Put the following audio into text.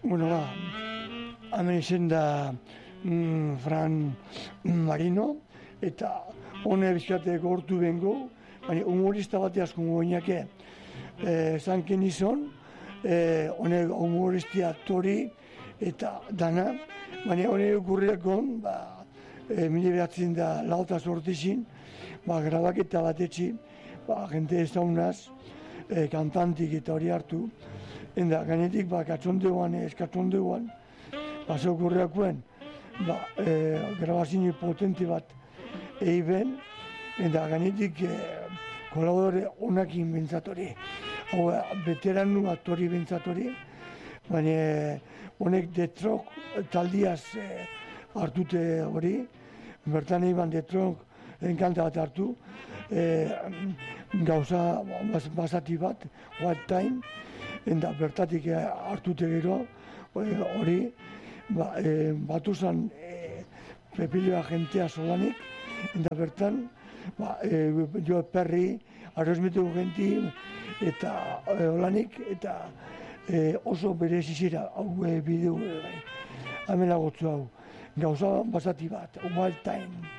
Bueno, hemen izen da Fran Marino, eta hone bizkate gortu bengo, baina humorista bate asko goinake zanken izan, hone humoristia aktori eta dana, baina hone gurriakon, mila behatzen da lauta sortizin, grabaketa bat etxi, jente ez daunaz, kantantik eta hori hartu, eta gainetik eskatzondeguan, baso gurriakuen, grabazio potente bat eiben, eta gainetik kolaboradore onakin bentzatori. Hau, veteranu aktori bentzatori, baina honek Detrok taldiaz hartute hori, bertan eiban Detrok enkanta bat hartu, gauza basati bat, Wild Time, eta bertatik hartute gero, hori, batu zen Pepilioa jentea solanik, eta bertan, Jo Perry, Aerosmitheko genti, eta holanik, eta oso bere zizira, hau bideu, hemen agotzu hau, gauza basati bat, Wild Time.